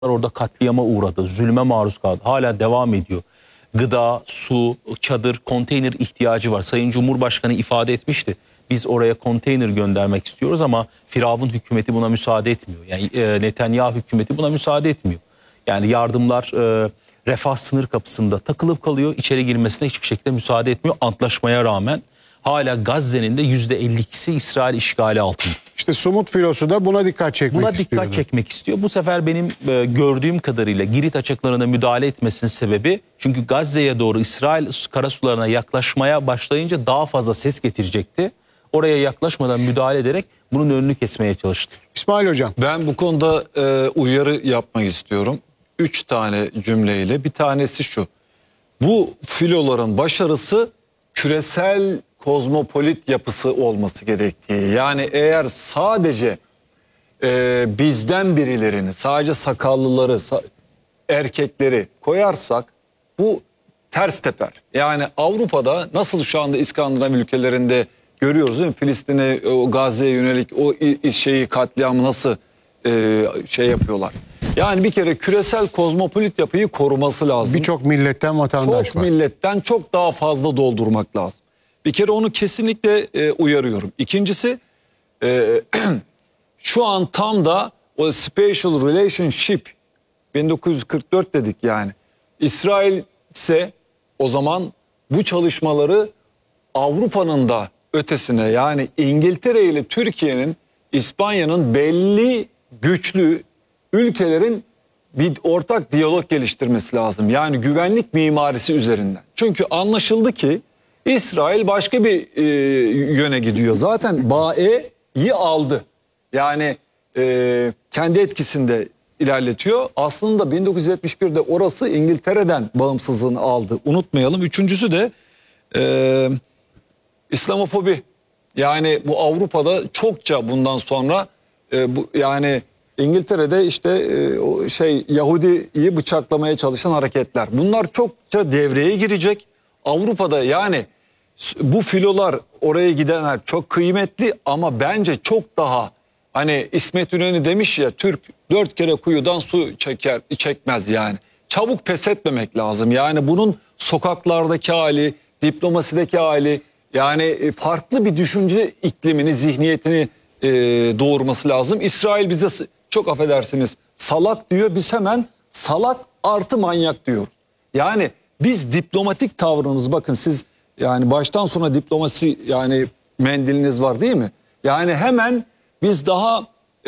orada katliama uğradı, zulme maruz kaldı. Hala devam ediyor. Gıda, su, çadır, konteyner ihtiyacı var. Sayın Cumhurbaşkanı ifade etmişti. Biz oraya konteyner göndermek istiyoruz ama Firavun hükümeti buna müsaade etmiyor. Yani Netanyahu hükümeti buna müsaade etmiyor. Yani yardımlar refah sınır kapısında takılıp kalıyor. İçeri girmesine hiçbir şekilde müsaade etmiyor. Antlaşmaya rağmen hala Gazze'nin de %52'si İsrail işgali altında. İşte Sumut filosu da buna dikkat çekmek istiyor. Bu sefer benim gördüğüm kadarıyla Girit açıklarına müdahale etmesinin sebebi, çünkü Gazze'ye doğru İsrail karasularına yaklaşmaya başlayınca daha fazla ses getirecekti. Oraya yaklaşmadan müdahale ederek bunun önünü kesmeye çalıştı. İsmail Hocam. Ben bu konuda uyarı yapmak istiyorum. 3 tane cümleyle. Bir tanesi şu: bu filoların başarısı küresel kozmopolit yapısı olması gerektiği. Yani eğer sadece bizden birilerini, sadece sakallıları, erkekleri koyarsak bu ters teper. Yani Avrupa'da nasıl şu anda İskandinav ülkelerinde görüyoruz değil mi? Filistin'e, Gazze'ye yönelik o katliamı nasıl yapıyorlar. Yani bir kere küresel kozmopolit yapıyı koruması lazım. Birçok milletten vatandaş var. Milletten çok daha fazla doldurmak lazım. Bir kere onu kesinlikle uyarıyorum. İkincisi, şu an tam da o special relationship 1944 dedik yani. İsrail ise o zaman bu çalışmaları Avrupa'nın da ötesine, yani İngiltere ile Türkiye'nin, İspanya'nın belli güçlü ülkelerin bir ortak diyalog geliştirmesi lazım. Yani güvenlik mimarisi üzerinden. Çünkü anlaşıldı ki İsrail başka bir yöne gidiyor. Zaten BAE'yi aldı. Yani kendi etkisinde ilerletiyor. Aslında 1971'de orası İngiltere'den bağımsızlığını aldı. Unutmayalım. Üçüncüsü de İslamofobi. Yani bu Avrupa'da çokça bundan sonra yani İngiltere'de işte Yahudi'yi bıçaklamaya çalışan hareketler. Bunlar çokça devreye girecek. Avrupa'da yani bu filolar, oraya gidenler çok kıymetli ama bence çok daha, hani İsmet İnönü demiş ya, Türk 4 kere kuyudan su çekmez yani. Çabuk pes etmemek lazım. Yani bunun sokaklardaki hali, diplomasideki hali, yani farklı bir düşünce iklimini, zihniyetini doğurması lazım. İsrail bize, çok affedersiniz, salak diyor, biz hemen salak artı manyak diyoruz. Yani biz diplomatik tavrınız, bakın siz yani baştan sona diplomasi, yani mendiliniz var değil mi? Yani hemen biz daha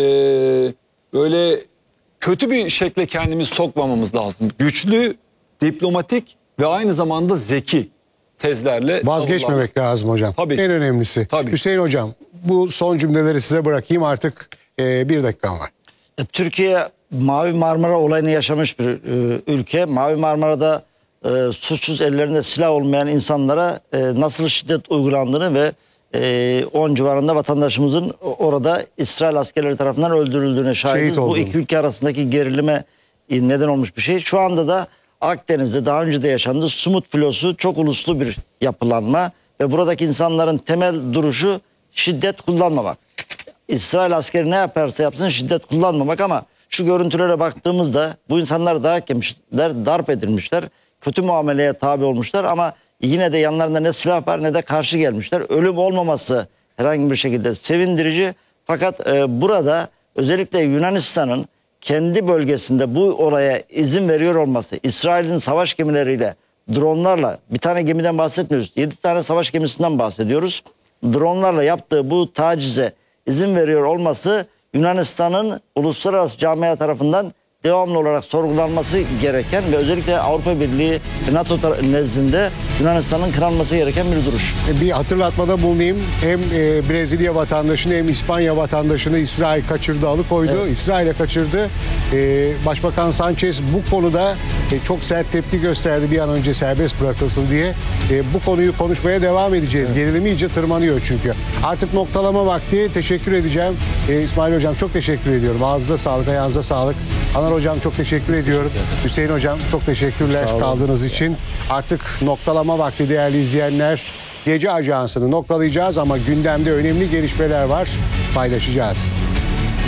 böyle kötü bir şekle kendimizi sokmamamız lazım. Güçlü, diplomatik ve aynı zamanda zeki tezlerle vazgeçmemek lazım hocam. Tabii. En önemlisi. Tabii. Hüseyin Hocam, bu son cümleleri size bırakayım, artık 1 dakikam var. Türkiye Mavi Marmara olayını yaşamış bir ülke. Mavi Marmara'da suçsuz, ellerinde silah olmayan insanlara nasıl şiddet uygulandığını ve 10 civarında vatandaşımızın orada İsrail askerleri tarafından öldürüldüğüne şahidiz. Bu iki ülke arasındaki gerilime neden olmuş bir şey. Şu anda da Akdeniz'de daha önce de yaşandı. Sumut filosu çok uluslu bir yapılanma ve buradaki insanların temel duruşu şiddet kullanmamak. İsrail askeri ne yaparsa yapsın şiddet kullanmamak, ama şu görüntülere baktığımızda bu insanlar dayak yemişler, darp edilmişler, kötü muameleye tabi olmuşlar ama yine de yanlarında ne silah var ne de karşı gelmişler. Ölüm olmaması herhangi bir şekilde sevindirici, fakat burada özellikle Yunanistan'ın kendi bölgesinde bu olaya izin veriyor olması, İsrail'in savaş gemileriyle, dronlarla, bir tane gemiden bahsetmiyoruz, 7 tane savaş gemisinden bahsediyoruz. Dronlarla yaptığı bu tacize izin veriyor olması Yunanistan'ın uluslararası camia tarafından devamlı olarak sorgulanması gereken ve özellikle Avrupa Birliği ve NATO nezdinde Yunanistan'ın kınanması gereken bir duruş. Bir hatırlatmada bulunayım. Hem Brezilya vatandaşını hem İspanya vatandaşını İsrail kaçırdı, alıkoydu. Evet. İsrail'e kaçırdı. Başbakan Sanchez bu konuda çok sert tepki gösterdi, bir an önce serbest bırakılsın diye. Bu konuyu konuşmaya devam edeceğiz. Evet. Gerilimi iyice tırmanıyor çünkü. Artık noktalama vakti. Teşekkür edeceğim. İsmail Hocam çok teşekkür ediyorum. Ağzınıza sağlık, ayağınıza sağlık. Anar Hocam çok teşekkür ediyorum. Hüseyin Hocam çok teşekkürler kaldığınız için. Artık noktalama vakti değerli izleyenler. Gece Ajansı'nı noktalayacağız ama gündemde önemli gelişmeler var. Paylaşacağız.